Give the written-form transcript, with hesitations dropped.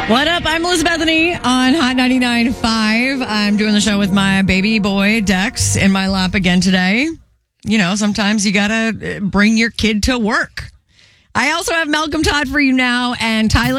What up? I'm Liz Bethany on Hot 99.5. I'm doing the show with my baby boy, Dex, in my lap again today. You know, sometimes you gotta bring your kid to work. I also have Malcolm Todd for you now, and Tyler